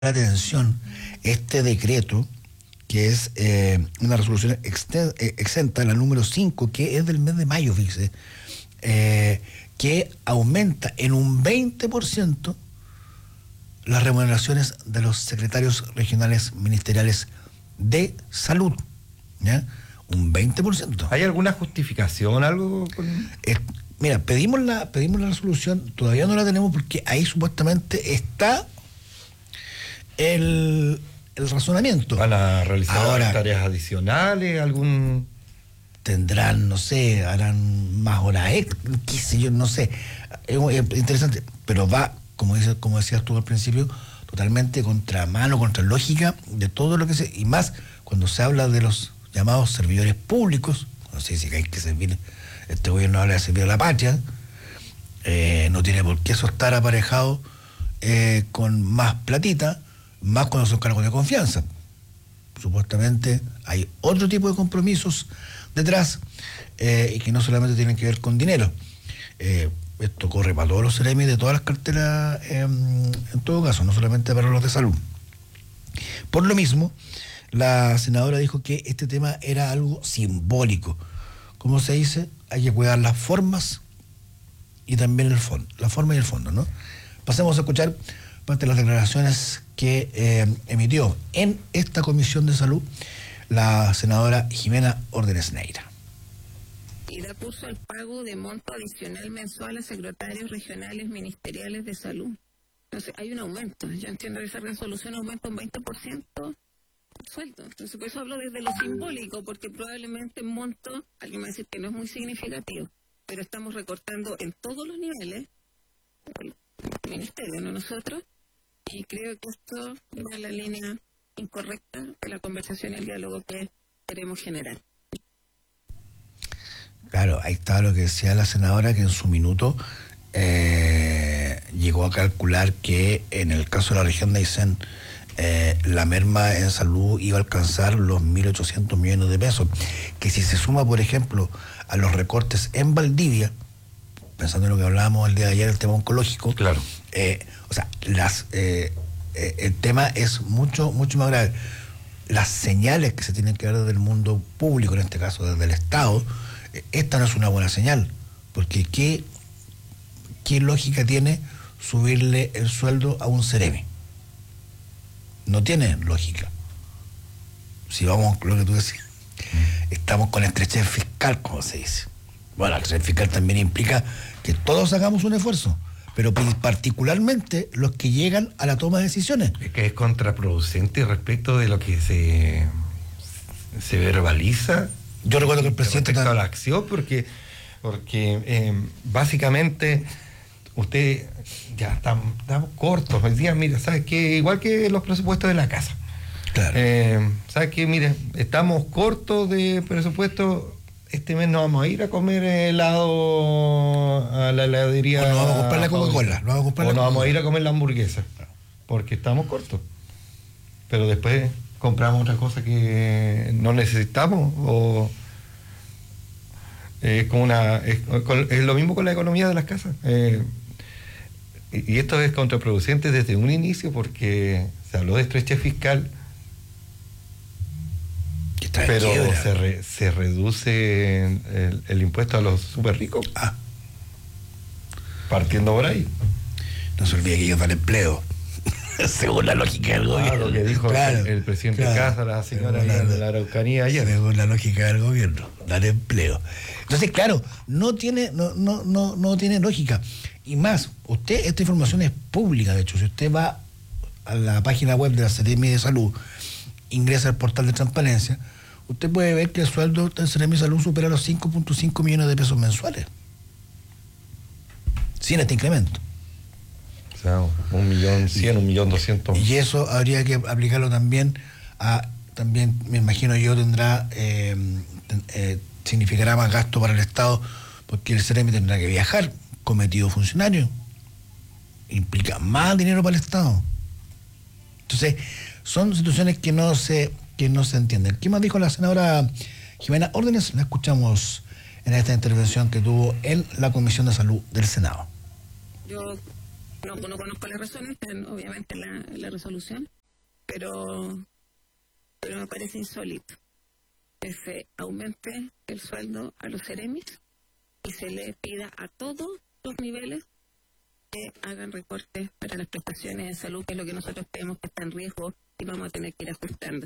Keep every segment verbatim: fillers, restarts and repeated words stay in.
la atención este decreto, que es eh, una resolución exten, eh, exenta, la número cinco, que es del mes de mayo, fíjese, eh, que aumenta en un veinte por ciento las remuneraciones de los secretarios regionales ministeriales de salud, ¿ya? Un veinte por ciento. ¿Hay alguna justificación, algo? Con... Eh, mira, pedimos la, pedimos la resolución, todavía no la tenemos porque ahí supuestamente está el, el razonamiento. ¿Van a realizar ahora tareas adicionales? ¿Algún...? Tendrán, no sé, harán más horas, eh, qué sé yo, no sé. Es, es interesante, pero va, como dice, como decías tú al principio, totalmente contra mano, contra lógica de todo lo que se... Y más cuando se habla de los llamados servidores públicos, no sé si hay que servir, este gobierno habla de servir a la patria, eh, no tiene por qué eso estar aparejado eh, con más platita, más cuando son cargos de confianza. Supuestamente hay otro tipo de compromisos detrás eh, y que no solamente tienen que ver con dinero. Eh, esto corre para todos los seremis de todas las carteras, eh, en todo caso, no solamente para los de salud. Por lo mismo, la senadora dijo que este tema era algo simbólico. Como se dice, hay que cuidar las formas y también el fondo, la forma y el fondo, ¿no? Pasemos a escuchar parte de las declaraciones que eh, emitió en esta Comisión de Salud la senadora Jimena Órdenes Neira. Y da curso al pago de monto adicional mensual a secretarios regionales ministeriales de salud. Entonces, hay un aumento. Yo entiendo que esa resolución aumenta un veinte por ciento el sueldo. Entonces, por eso hablo desde lo simbólico, porque probablemente en monto, alguien va a decir que no es muy significativo, pero estamos recortando en todos los niveles, el ministerio, no nosotros, y creo que esto va en la línea incorrecta de la conversación y el diálogo que queremos generar. Claro, ahí está lo que decía la senadora, que en su minuto eh, llegó a calcular que en el caso de la región de Aysén eh, la merma en salud iba a alcanzar los mil ochocientos millones de pesos, que si se suma, por ejemplo, a los recortes en Valdivia, pensando en lo que hablábamos el día de ayer, el tema oncológico, claro, eh, o sea, las eh, eh, el tema es mucho, mucho más grave. Las señales que se tienen que dar desde el mundo público, en este caso desde el Estado, eh, esta no es una buena señal, porque ¿qué, qué lógica tiene subirle el sueldo a un seremi? No tiene lógica. Si vamos con lo que tú decías, estamos con estrechez fiscal, como se dice. Bueno, la estrechez fiscal también implica que todos hagamos un esfuerzo, pero particularmente los que llegan a la toma de decisiones. Es que es contraproducente respecto de lo que se, se verbaliza. Yo recuerdo que el presidente... Respecto a la acción, porque, porque eh, básicamente usted ya estamos, estamos cortos. Hoy día, mire, ¿sabes qué? Igual que los presupuestos de la casa. Claro. Eh, ¿Sabes qué? Mire, estamos cortos de presupuesto. Este mes no vamos a ir a comer helado a la heladería. O no vamos a comprar la Coca-Cola. No vamos a comprar o la no vamos Coca-Cola. a ir a comer la hamburguesa. Porque estamos cortos. Pero después compramos otra cosa que no necesitamos. O es como una es, es lo mismo con la economía de las casas. Eh, y esto es contraproducente desde un inicio porque se habló de estrechez fiscal. Pero se, re, se reduce el, el impuesto a los súper ricos. Ah. Partiendo por ahí. No se olvide que ellos dan empleo. Según la lógica del gobierno. Ah, lo que dijo claro, el, el presidente claro, Casa, la señora la, de la Araucanía ayer. Según la lógica del gobierno, dar empleo. Entonces, claro, no tiene, no, no, no, no tiene lógica. Y más, usted, esta información es pública, de hecho, si usted va a la página web de la Seremi de Salud, ingresa al portal de transparencia, usted puede ver que el sueldo del Seremi de Salud supera los cinco punto cinco millones de pesos mensuales. Sin este incremento. O sea, un millón cien, un millón doscientos. Y eso habría que aplicarlo también a, también me imagino yo tendrá, eh, eh, significará más gasto para el Estado, porque el Seremi tendrá que viajar, cometido funcionario. Implica más dinero para el Estado. Entonces, son situaciones que no se, que no se entienden. ¿Qué más dijo la senadora Jimena Órdenes? La escuchamos en esta intervención que tuvo en la Comisión de Salud del Senado. Yo no, no conozco las razones, obviamente la, la resolución, pero, pero me parece insólito que se aumente el sueldo a los seremis y se le pida a todos los niveles que hagan recortes para las prestaciones de salud, que es lo que nosotros creemos que está en riesgo y vamos a tener que ir ajustando.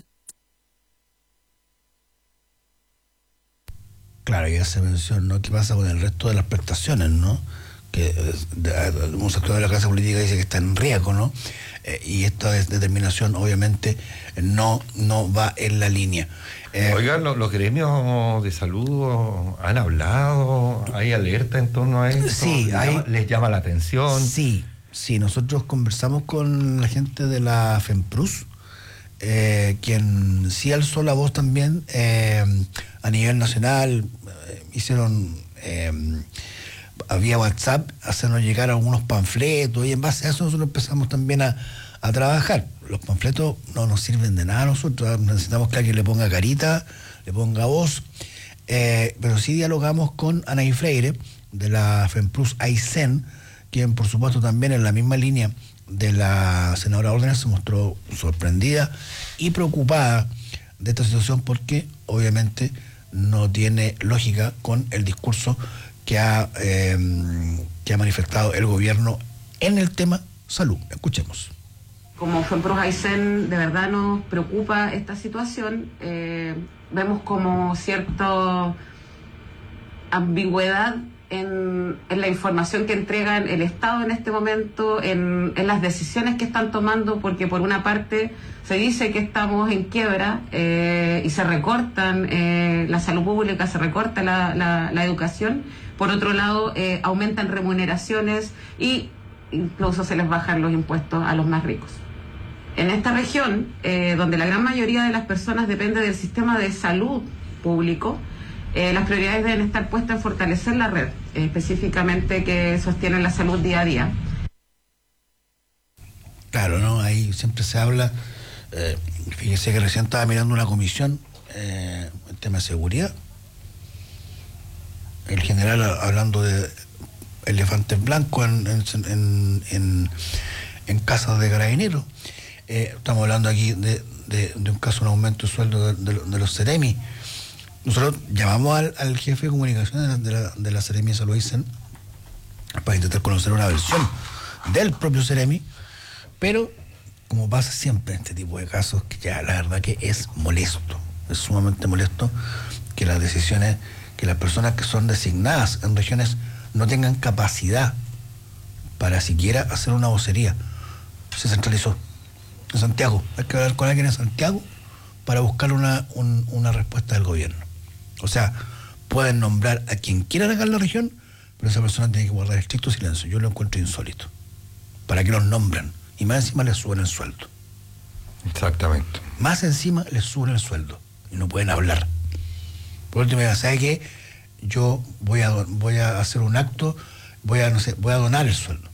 Claro, ya se mencionó qué pasa con el resto de las prestaciones, ¿no? Que de, de, un sector de la clase política dice que está en riesgo, ¿no? Eh, y esta determinación obviamente no, no va en la línea. Eh, Oigan, los, los gremios de salud han hablado, hay alerta en torno a esto, sí, les, hay, llama, les llama la atención. Sí, sí, nosotros conversamos con la gente de la FEMPRUS, eh, quien sí alzó la voz también eh, a nivel nacional, eh, hicieron eh, vía WhatsApp, hacernos llegar algunos panfletos y en base a eso nosotros empezamos también a, a trabajar. Los panfletos no nos sirven de nada a nosotros, necesitamos que alguien le ponga carita, le ponga voz, eh, pero sí dialogamos con Anaí Freire de la FEMPRUS Aysén, quien por supuesto también en la misma línea de la senadora Órdenes se mostró sorprendida y preocupada de esta situación porque obviamente no tiene lógica con el discurso que ha, eh, que ha manifestado el gobierno en el tema salud. Escuchemos. Como FEMPRUS Aysén de verdad nos preocupa esta situación, eh, vemos como cierta ambigüedad en, en la información que entregan el Estado en este momento, en, en las decisiones que están tomando, porque por una parte se dice que estamos en quiebra eh, y se recortan eh, la salud pública, se recorta la, la, la educación, por otro lado eh, aumentan remuneraciones y incluso se les bajan los impuestos a los más ricos. En esta región, eh, donde la gran mayoría de las personas depende del sistema de salud público, eh, las prioridades deben estar puestas en fortalecer la red, eh, específicamente que sostiene la salud día a día. Claro, ¿no? Ahí siempre se habla, eh, fíjese que recién estaba mirando una comisión, eh, el tema de seguridad, el general hablando de elefantes blancos en, en, en, en, en casas de carabineros. Eh, estamos hablando aquí de, de, de un caso, un aumento de sueldo de, de, de los Ceremi. Nosotros llamamos al, al jefe de comunicación de la, de la, de la Ceremi de Salud Aysén para intentar conocer una versión del propio Ceremi, pero como pasa siempre en este tipo de casos, que ya la verdad que es molesto, es sumamente molesto que las decisiones, que las personas que son designadas en regiones no tengan capacidad para siquiera hacer una vocería. Se centralizó en Santiago. Hay que hablar con alguien en Santiago para buscar una, un, una respuesta del gobierno. O sea, pueden nombrar a quien quieran acá en la región, pero esa persona tiene que guardar estricto silencio. Yo lo encuentro insólito. ¿Para qué los nombran? Y más encima les suben el sueldo. Exactamente. Más encima les suben el sueldo y no pueden hablar. Por último, ¿sabe qué? Yo voy a, voy a hacer un acto, voy a, no sé, voy a donar el sueldo.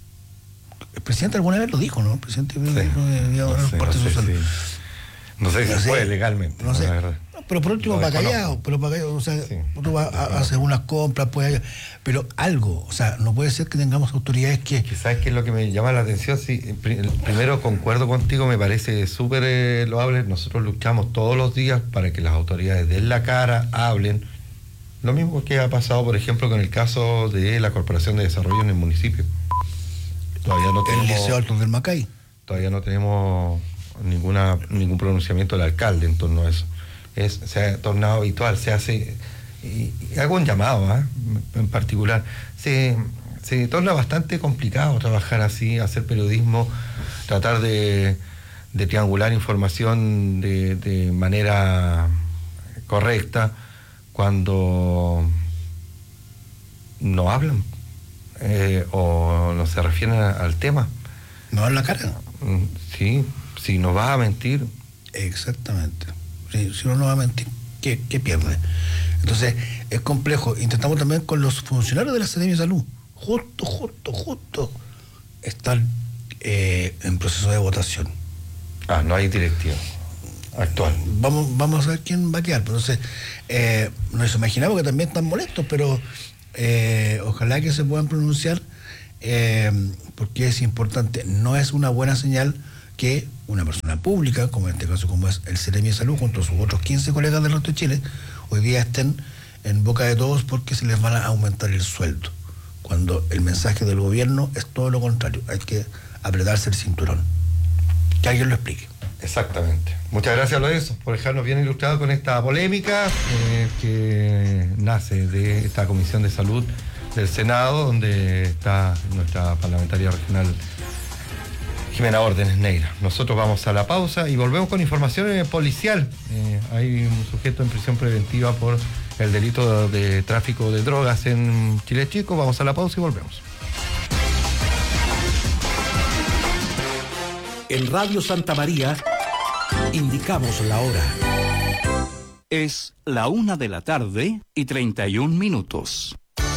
El presidente alguna vez lo dijo, ¿no? El presidente sí. dijo que iba a donar no sé, parte no de su sé, sueldo. sí. No sé si no se sé, puede legalmente, no sé. La verdad. No, pero por último, no para callado, pero para callado, o sea, sí, tú vas a, a hacer unas compras, pues, pero algo, o sea, no puede ser que tengamos autoridades que... ¿Sabes qué es lo que me llama la atención? Sí, primero concuerdo contigo, me parece súper eh, loable. Nosotros luchamos todos los días para que las autoridades den la cara, hablen. Lo mismo que ha pasado, por ejemplo, con el caso de la Corporación de Desarrollo en el municipio. Todavía no tenemos... El Liceo Altos del Macay. Todavía no tenemos ninguna ningún pronunciamiento del alcalde en torno a eso. Es, se ha tornado habitual, se hace... Y, y hago un llamado, ¿eh? En particular. Se, se torna bastante complicado trabajar así, hacer periodismo, tratar de, de triangular información de, de manera correcta, cuando no hablan eh, o no se refieren a, al tema. No dan la cara. Sí, si nos vas a mentir. Exactamente. Si, si uno no va a mentir, ¿qué, qué pierde? Entonces, es complejo. Intentamos también con los funcionarios de la Seremi de Salud. Justo, justo, justo están eh, en proceso de votación. Ah, no hay directiva actual. Vamos, vamos a ver quién va a quedar. Entonces, eh, nos imaginamos que también están molestos, pero eh, ojalá que se puedan pronunciar Eh, porque es importante, no es una buena señal que una persona pública, como en este caso como es el Ceremi de Salud, junto a sus otros quince colegas del resto de Chile, hoy día estén en boca de todos porque se les van a aumentar el sueldo, cuando el mensaje del gobierno es todo lo contrario, hay que apretarse el cinturón. Que alguien lo explique. Exactamente. Muchas gracias, Lorenzo, por dejarnos bien ilustrados con esta polémica eh, que nace de esta Comisión de Salud del Senado, donde está nuestra parlamentaria regional Jimena Órdenes Neira. Nosotros vamos a la pausa y volvemos con información eh, policial. Eh, hay un sujeto en prisión preventiva por el delito de, de tráfico de drogas en Chile Chico. Vamos a la pausa y volvemos. En Radio Santa María indicamos la hora. Es la una de la tarde y treinta y un minutos.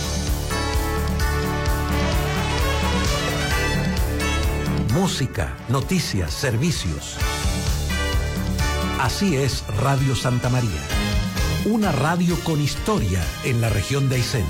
Música, noticias, servicios. Así es Radio Santa María. Una radio con historia en la región de Aysén.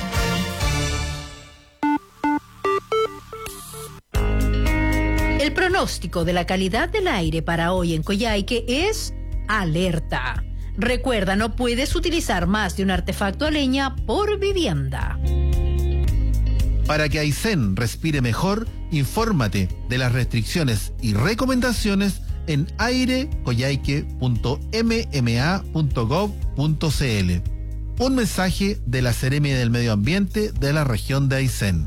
El pronóstico de la calidad del aire para hoy en Coyhaique es alerta. Recuerda, no puedes utilizar más de un artefacto a leña por vivienda. Para que Aysén respire mejor, infórmate de las restricciones y recomendaciones en aire coyhaique punto m m a punto gov punto c l. Un mensaje de la Seremi del Medio Ambiente de la región de Aysén.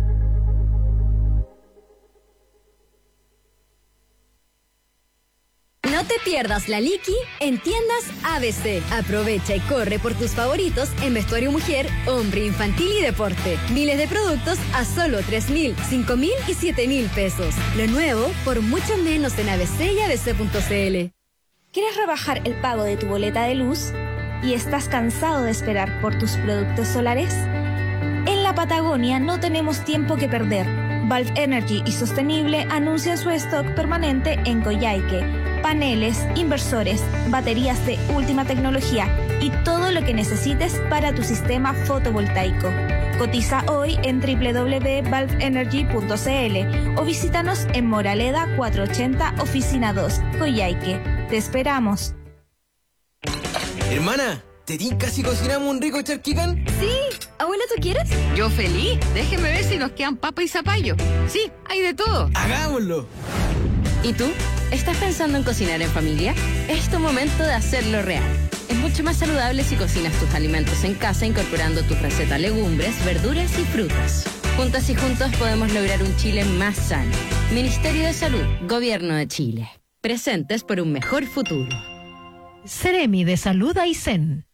No te pierdas la Liqui en tiendas A B C. Aprovecha y corre por tus favoritos en vestuario mujer, hombre, infantil y deporte. Miles de productos a solo tres mil, cinco mil y siete mil pesos. Lo nuevo por mucho menos en A B C y A B C punto c l. ¿Quieres rebajar el pago de tu boleta de luz? ¿Y estás cansado de esperar por tus productos solares? En la Patagonia no tenemos tiempo que perder. Valve Energy y Sostenible anuncian su stock permanente en Coyhaique. Paneles, inversores, baterías de última tecnología y todo lo que necesites para tu sistema fotovoltaico. Cotiza hoy en doble u doble u doble u punto valve energy punto c l o visítanos en Moraleda cuatrocientos ochenta, Oficina dos, Coyhaique. Te esperamos. Hermana, ¿te tinca si cocinamos un rico charquicán? Sí. Abuela, ¿tú quieres? Yo feliz. Déjeme ver si nos quedan papa y zapallo. Sí, hay de todo. ¡Hagámoslo! ¿Y tú? ¿Estás pensando en cocinar en familia? Es tu momento de hacerlo real. Es mucho más saludable si cocinas tus alimentos en casa incorporando tus recetas legumbres, verduras y frutas. Juntas y juntos podemos lograr un Chile más sano. Ministerio de Salud, Gobierno de Chile. Presentes por un mejor futuro. Seremi de Salud Aysén.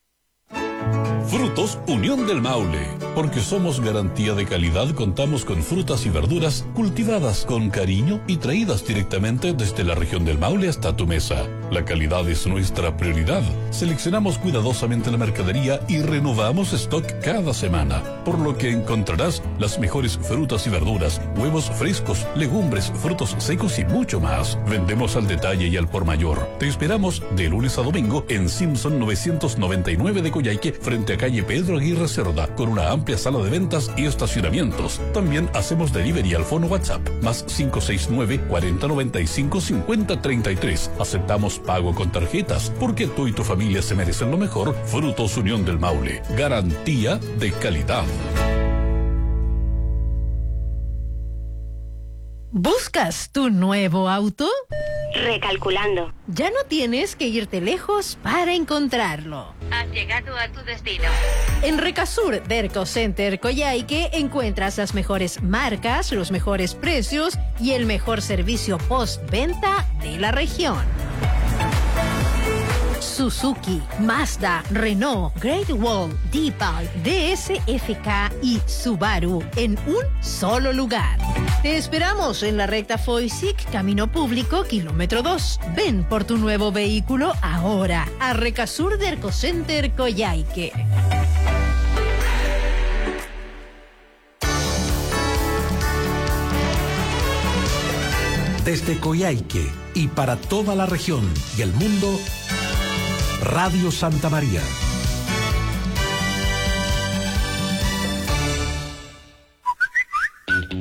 Frutos Unión del Maule. Porque somos garantía de calidad, contamos con frutas y verduras cultivadas con cariño y traídas directamente desde la región del Maule hasta tu mesa. La calidad es nuestra prioridad. Seleccionamos cuidadosamente la mercadería y renovamos stock cada semana, por lo que encontrarás las mejores frutas y verduras, huevos frescos, legumbres, frutos secos y mucho más. Vendemos al detalle y al por mayor. Te esperamos de lunes a domingo en Simpson novecientos noventa y nueve de Coyhaique, frente a calle Pedro Aguirre Cerda, con una amplia sala de ventas y estacionamientos. También hacemos delivery al fono WhatsApp, más cinco seis nueve, cuarenta noventa y cinco, cincuenta treinta y tres. Aceptamos pago con tarjetas, porque tú y tu familia se merecen lo mejor. Frutos Unión del Maule, garantía de calidad. ¿Buscas tu nuevo auto? Recalculando. Ya no tienes que irte lejos para encontrarlo. Has llegado a tu destino. En Recasur Derco Center Coyhaique encuentras las mejores marcas, los mejores precios y el mejor servicio postventa de la región. Suzuki, Mazda, Renault, Great Wall, Deepal, D S F K y Subaru en un solo lugar. Te esperamos en la recta Foysic, Camino Público, kilómetro dos. Ven por tu nuevo vehículo ahora a Recasur Derco Center Coyhaique. Desde Coyhaique y para toda la región y el mundo, Radio Santa María.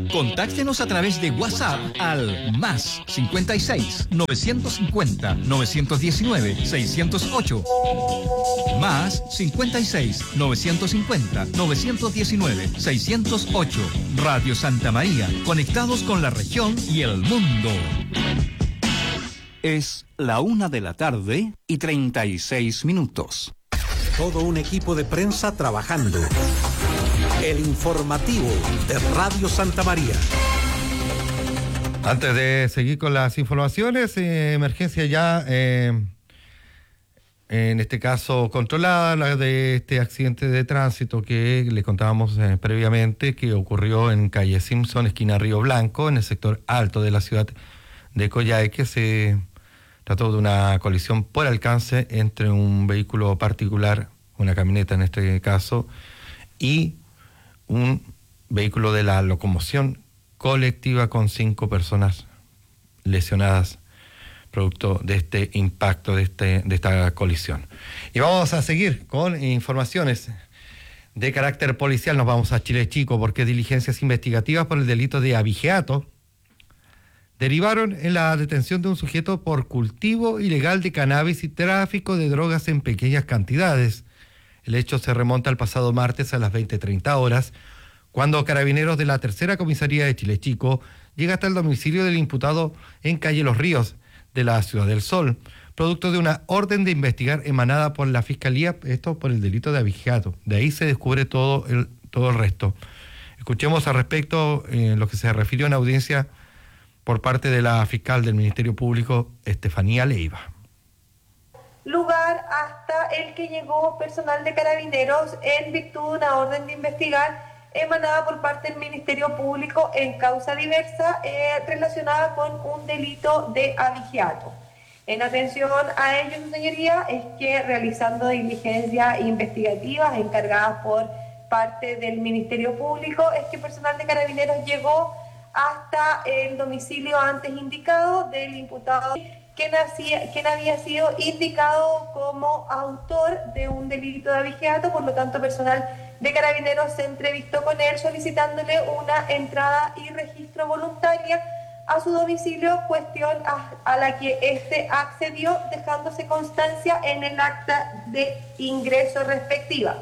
Contáctenos a través de WhatsApp al más cincuenta y seis, novecientos cincuenta, novecientos diecinueve, seiscientos ocho. Más cincuenta y seis, novecientos cincuenta, novecientos diecinueve, seiscientos ocho. Radio Santa María, conectados con la región y el mundo. Es la una de la tarde y treinta y seis minutos. Todo un equipo de prensa trabajando. El informativo de Radio Santa María. Antes de seguir con las informaciones, eh, emergencia ya, eh, en este caso controlada, la de este accidente de tránsito que le contábamos eh, previamente, que ocurrió en calle Simpson, esquina Río Blanco, en el sector alto de la ciudad de Coyhaique. Se trató de una colisión por alcance entre un vehículo particular, una camioneta en este caso, y un vehículo de la locomoción colectiva con cinco personas lesionadas producto de este impacto, de, este, de esta colisión. Y vamos a seguir con informaciones de carácter policial. Nos vamos a Chile Chico porque diligencias investigativas por el delito de abigeato derivaron en la detención de un sujeto por cultivo ilegal de cannabis y tráfico de drogas en pequeñas cantidades. El hecho se remonta al pasado martes a las veinte treinta horas, cuando carabineros de la tercera comisaría de Chile Chico llega hasta el domicilio del imputado en calle Los Ríos, de la Ciudad del Sol, producto de una orden de investigar emanada por la Fiscalía, esto por el delito de abigeato. De ahí se descubre todo el, todo el resto. Escuchemos al respecto eh, lo que se refirió en audiencia por parte de la fiscal del Ministerio Público, Estefanía Leiva. Lugar hasta el que llegó personal de carabineros en virtud de una orden de investigar emanada por parte del Ministerio Público en causa diversa eh, relacionada con un delito de abigeato. En atención a ello, su señoría, es que realizando diligencias investigativas encargadas por parte del Ministerio Público, es que personal de carabineros llegó hasta el domicilio antes indicado del imputado, quien, hacía, quien había sido indicado como autor de un delito de abigeato. Por lo tanto, personal de carabineros se entrevistó con él solicitándole una entrada y registro voluntaria a su domicilio, cuestión a, a la que éste accedió, dejándose constancia en el acta de ingreso respectiva.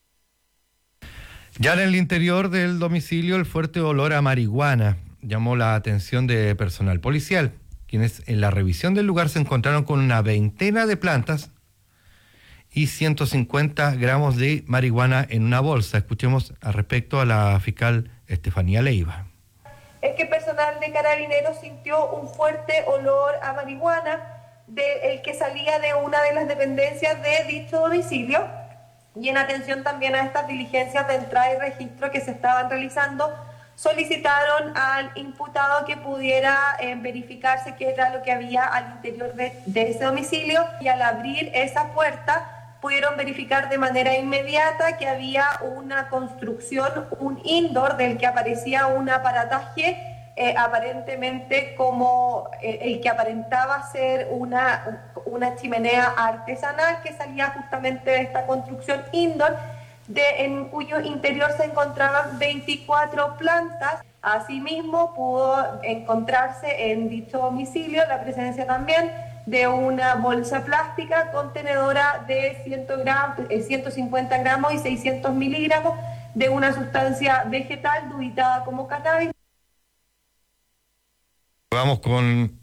Ya en el interior del domicilio, el fuerte olor a marihuana llamó la atención de personal policial, quienes en la revisión del lugar se encontraron con una veintena de plantas y ciento cincuenta gramos de marihuana en una bolsa. Escuchemos al respecto a la fiscal Estefanía Leiva. Es que personal de carabineros sintió un fuerte olor a marihuana de el que salía de una de las dependencias de dicho domicilio, y en atención también a estas diligencias de entrada y registro que se estaban realizando, solicitaron al imputado que pudiera eh, verificarse qué era lo que había al interior de, de ese domicilio, y al abrir esa puerta pudieron verificar de manera inmediata que había una construcción, un indoor del que aparecía un aparataje eh, aparentemente como eh, el que aparentaba ser una, una chimenea artesanal que salía justamente de esta construcción indoor, de, en cuyo interior se encontraban veinticuatro plantas. Asimismo, pudo encontrarse en dicho domicilio la presencia también de una bolsa plástica contenedora de ciento cincuenta gramos y seiscientos miligramos de una sustancia vegetal dubitada como cannabis. Vamos con...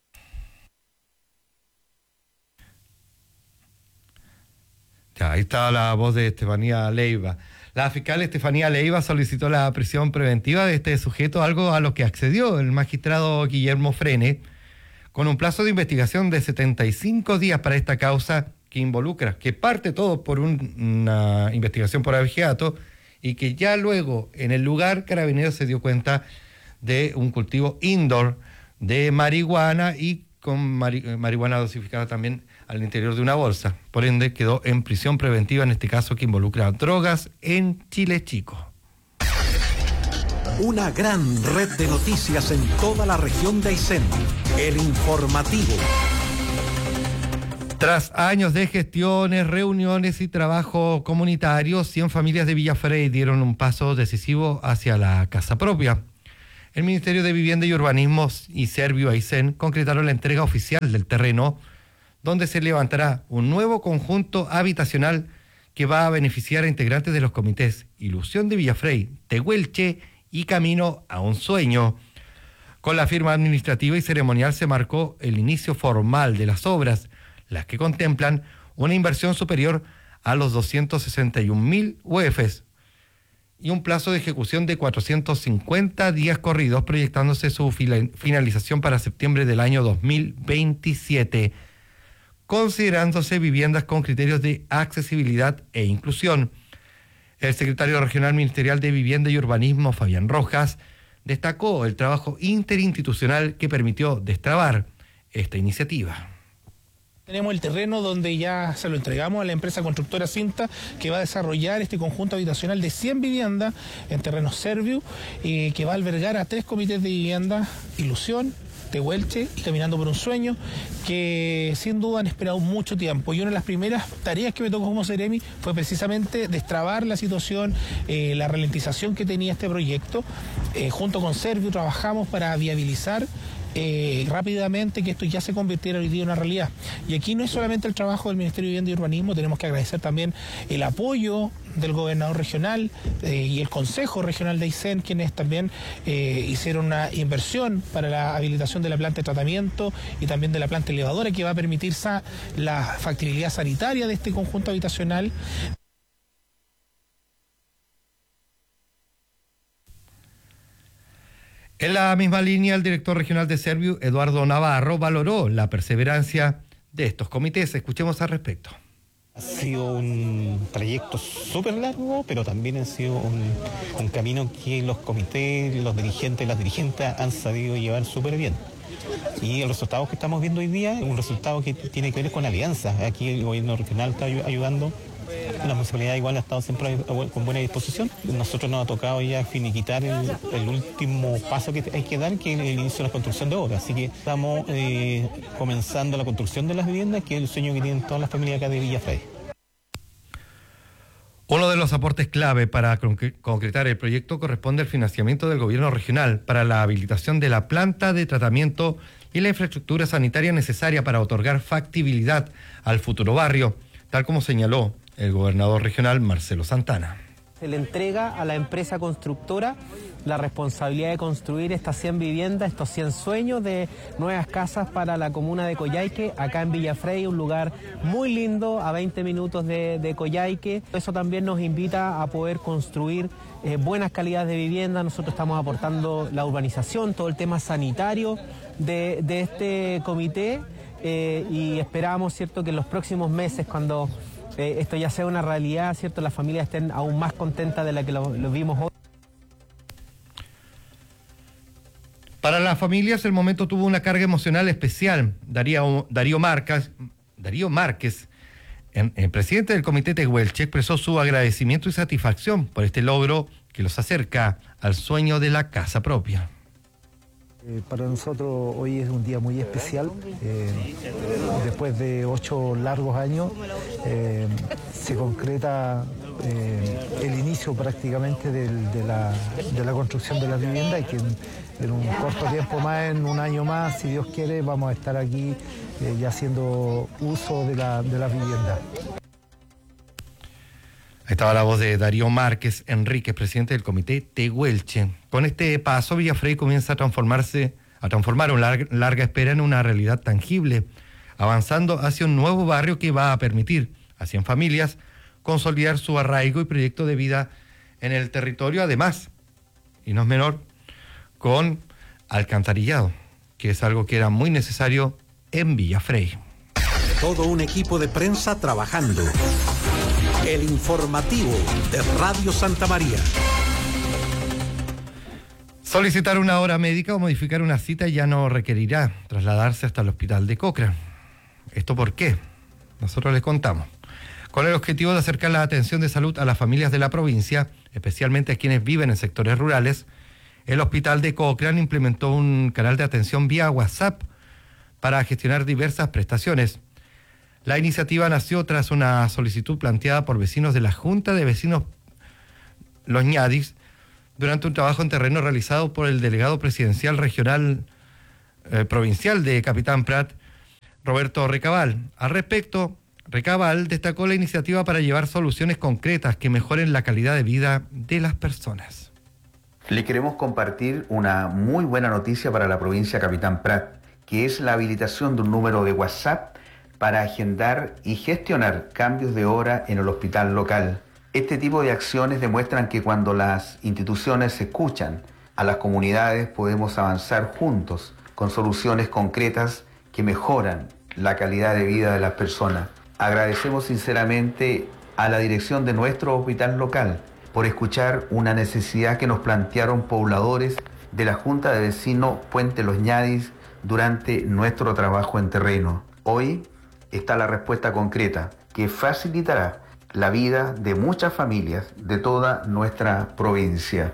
Ya, ahí está la voz de Estefanía Leiva. La fiscal Estefanía Leiva solicitó la prisión preventiva de este sujeto, algo a lo que accedió el magistrado Guillermo Frene, con un plazo de investigación de setenta y cinco días para esta causa que involucra, que parte todo por un, una investigación por abigeato, y que ya luego en el lugar Carabineros se dio cuenta de un cultivo indoor de marihuana y con mari, marihuana dosificada también al interior de una bolsa. Por ende, quedó en prisión preventiva en este caso que involucra drogas en Chile Chico. Una gran red de noticias en toda la región de Aysén. El informativo. Tras años de gestiones, reuniones y trabajo comunitario, cien familias de Villa Frey dieron un paso decisivo hacia la casa propia. El Ministerio de Vivienda y Urbanismo y Servio Aysén concretaron la entrega oficial del terreno, donde se levantará un nuevo conjunto habitacional que va a beneficiar a integrantes de los comités Ilusión de Villafrey, Tehuelche y Camino a un Sueño. Con la firma administrativa y ceremonial se marcó el inicio formal de las obras, las que contemplan una inversión superior a los doscientos sesenta y un mil U E Fs y un plazo de ejecución de cuatrocientos cincuenta días corridos, proyectándose su finalización para septiembre del año dos mil veintisiete, considerándose viviendas con criterios de accesibilidad e inclusión. El secretario regional ministerial de Vivienda y Urbanismo, Fabián Rojas, destacó el trabajo interinstitucional que permitió destrabar esta iniciativa. Tenemos el terreno donde ya se lo entregamos a la empresa constructora Cinta, que va a desarrollar este conjunto habitacional de cien viviendas en terreno Serviu, eh, que va a albergar a tres comités de vivienda, Ilusión, Tehuelche y Caminando por un Sueño, que sin duda han esperado mucho tiempo. Y una de las primeras tareas que me tocó como Seremi fue precisamente destrabar la situación, eh, la ralentización que tenía este proyecto. Eh, junto con Serviu trabajamos para viabilizar Eh, rápidamente que esto ya se convirtiera hoy día en una realidad. Y aquí no es solamente el trabajo del Ministerio de Vivienda y Urbanismo, tenemos que agradecer también el apoyo del gobernador regional eh, y el Consejo Regional de Aysén, quienes también eh, hicieron una inversión para la habilitación de la planta de tratamiento y también de la planta elevadora, que va a permitir sa- la factibilidad sanitaria de este conjunto habitacional. En la misma línea, el director regional de Serviu, Eduardo Navarro, valoró la perseverancia de estos comités. Escuchemos al respecto. Ha sido un trayecto súper largo, pero también ha sido un, un camino que los comités, los dirigentes, las dirigentes han sabido llevar súper bien. Y el resultado que estamos viendo hoy día es un resultado que tiene que ver con alianzas. Aquí el gobierno regional está ayudando. La municipalidad igual ha estado siempre con buena disposición. Nosotros nos ha tocado ya finiquitar el, el último paso que hay que dar, que es el inicio de la construcción de obras. Así que estamos eh, comenzando la construcción de las viviendas, que es el sueño que tienen todas las familias acá de Villafrey. Uno de los aportes clave para concretar el proyecto corresponde al financiamiento del gobierno regional para la habilitación de la planta de tratamiento y la infraestructura sanitaria necesaria para otorgar factibilidad al futuro barrio, tal como señaló el gobernador regional Marcelo Santana. Se le entrega a la empresa constructora la responsabilidad de construir estas cien viviendas, estos cien sueños de nuevas casas para la comuna de Coyhaique, acá en Villafrey, un lugar muy lindo, a veinte minutos de, de Coyhaique. Eso también nos invita a poder construir eh, buenas calidades de vivienda. Nosotros estamos aportando la urbanización, todo el tema sanitario de, de este comité eh, y esperamos, ¿cierto?, que en los próximos meses, cuando Eh, esto ya sea una realidad, ¿cierto?, las familias estén aún más contentas de la que lo, lo vimos hoy. Para las familias el momento tuvo una carga emocional especial. Darío, Darío Márquez, Darío Márquez, el, el presidente del Comité Tehuelche, expresó su agradecimiento y satisfacción por este logro que los acerca al sueño de la casa propia. Eh, para nosotros hoy es un día muy especial. Eh, después de ocho largos años eh, se concreta eh, el inicio prácticamente del, de, la, de la construcción de la vivienda y que en, en un corto tiempo más, en un año más, si Dios quiere, vamos a estar aquí eh, ya haciendo uso de la, de la vivienda. Ahí estaba la voz de Darío Márquez Enríquez, presidente del Comité Tehuelche. Con este paso, Villafrey comienza a transformarse, a transformar una larga, larga espera en una realidad tangible, avanzando hacia un nuevo barrio que va a permitir a cien familias consolidar su arraigo y proyecto de vida en el territorio, además, y no es menor, con alcantarillado, que es algo que era muy necesario en Villafrey. Todo un equipo de prensa trabajando. El informativo de Radio Santa María. Solicitar una hora médica o modificar una cita ya no requerirá trasladarse hasta el hospital de Cochrane. ¿Esto por qué? Nosotros les contamos. Con el objetivo de acercar la atención de salud a las familias de la provincia, especialmente a quienes viven en sectores rurales, el hospital de Cochrane implementó un canal de atención vía WhatsApp para gestionar diversas prestaciones. La iniciativa nació tras una solicitud planteada por vecinos de la Junta de Vecinos Los Ñadis, durante un trabajo en terreno realizado por el delegado presidencial regional eh, provincial de Capitán Prat, Roberto Recabal. Al respecto, Recabal destacó la iniciativa para llevar soluciones concretas que mejoren la calidad de vida de las personas. Le queremos compartir una muy buena noticia para la provincia Capitán Prat, que es la habilitación de un número de WhatsApp para agendar y gestionar cambios de hora en el hospital local. Este tipo de acciones demuestran que cuando las instituciones se escuchan a las comunidades podemos avanzar juntos con soluciones concretas que mejoran la calidad de vida de las personas. Agradecemos sinceramente a la dirección de nuestro hospital local por escuchar una necesidad que nos plantearon pobladores de la Junta de Vecinos Puente Los Ñadis durante nuestro trabajo en terreno. Hoy está la respuesta concreta que facilitará la vida de muchas familias de toda nuestra provincia.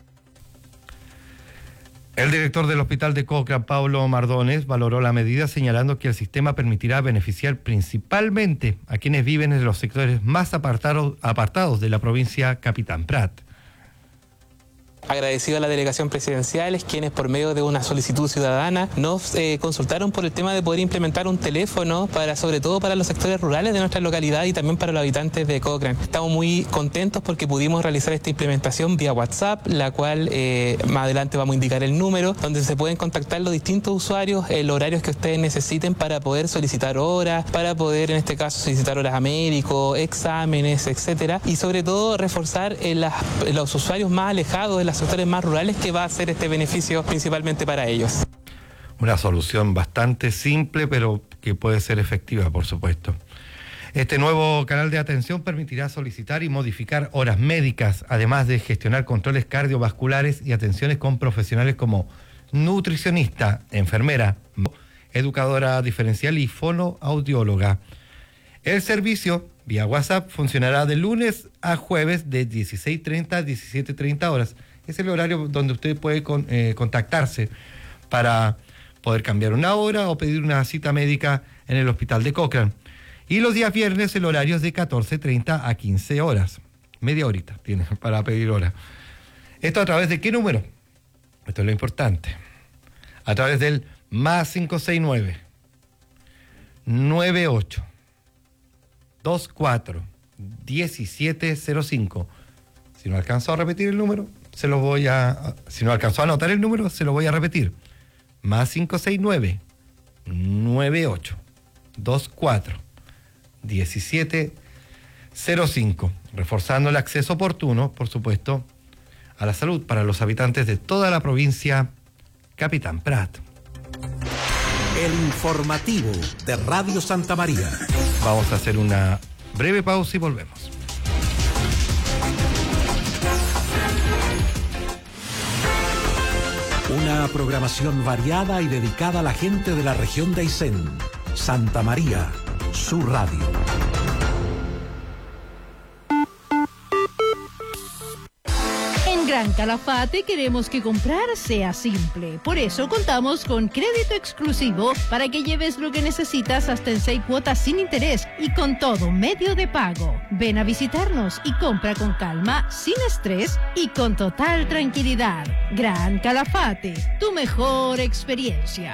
El director del Hospital de Cochrane, Pablo Mardones, valoró la medida señalando que el sistema permitirá beneficiar principalmente a quienes viven en los sectores más apartados, apartados de la provincia Capitán Prat. Agradecido a la delegación presidencial, quienes por medio de una solicitud ciudadana nos eh, consultaron por el tema de poder implementar un teléfono para, sobre todo para los sectores rurales de nuestra localidad y también para los habitantes de Cochrane. Estamos muy contentos porque pudimos realizar esta implementación vía WhatsApp, la cual eh, más adelante vamos a indicar el número, donde se pueden contactar los distintos usuarios en los horarios que ustedes necesiten para poder solicitar horas, para poder en este caso solicitar horas a médicos, exámenes, etcétera, y sobre todo reforzar en, las, en los usuarios más alejados de las sectores más rurales, que va a ser este beneficio principalmente para ellos. Una solución bastante simple, pero que puede ser efectiva, por supuesto. Este nuevo canal de atención permitirá solicitar y modificar horas médicas, además de gestionar controles cardiovasculares y atenciones con profesionales como nutricionista, enfermera, educadora diferencial y fonoaudióloga. El servicio vía WhatsApp funcionará de lunes a jueves de dieciséis treinta a diecisiete treinta horas. Es el horario donde usted puede con, eh, contactarse para poder cambiar una hora o pedir una cita médica en el hospital de Cochrane. Y los días viernes el horario es de catorce treinta a quince horas. Media horita tiene para pedir hora. ¿Esto a través de qué número? Esto es lo importante. A través del más cinco seis nueve, nueve ocho, dos cuatro, diecisiete cero cinco. Si no alcanzó a repetir el número, se lo voy a... Si no alcanzó a anotar el número, se lo voy a repetir. Más cinco seis nueve, nueve ocho, dos cuatro, diecisiete cero cinco. Reforzando el acceso oportuno, por supuesto, a la salud para los habitantes de toda la provincia Capitán Prat. El informativo de Radio Santa María. Vamos a hacer una breve pausa y volvemos. Una programación variada y dedicada a la gente de la región de Aysén. Santa María, su radio. En Gran Calafate queremos que comprar sea simple. Por eso contamos con crédito exclusivo para que lleves lo que necesitas hasta en seis cuotas sin interés y con todo medio de pago. Ven a visitarnos y compra con calma, sin estrés y con total tranquilidad. Gran Calafate, tu mejor experiencia.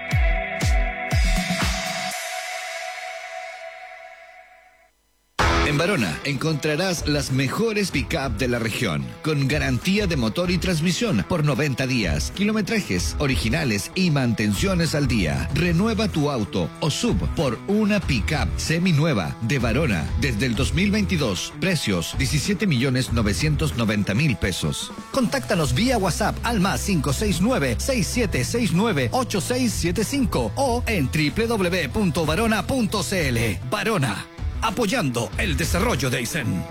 En Barona encontrarás las mejores pick-up de la región, con garantía de motor y transmisión por noventa días, kilometrajes originales y mantenciones al día. Renueva tu auto o sub por una pick-up seminueva de Barona desde el dos mil veintidós. Precios diecisiete millones novecientos noventa mil pesos. Contáctanos vía WhatsApp al más cinco seis nueve, seis siete seis nueve, ocho seis siete cinco o en doble u doble u doble u punto barona punto c l. Barona, apoyando el desarrollo de Aysén.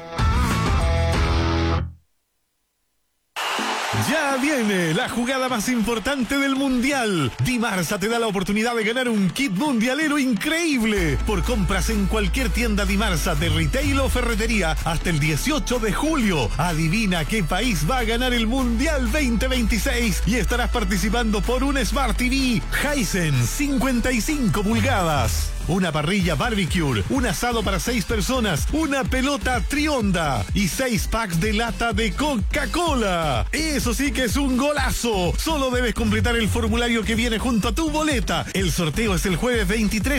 Ya viene la jugada más importante del Mundial. Dimarsa te da la oportunidad de ganar un kit mundialero increíble por compras en cualquier tienda Dimarsa de retail o ferretería hasta el dieciocho de julio. Adivina qué país va a ganar el Mundial veinte veintiséis y estarás participando por un Smart T V Hisense cincuenta y cinco pulgadas. una parrilla barbecue, un asado para seis personas, una pelota Trionda y seis packs de lata de Coca-Cola. Eso sí que es un golazo. Solo debes completar el formulario que viene junto a tu boleta. El sorteo es el jueves veintitrés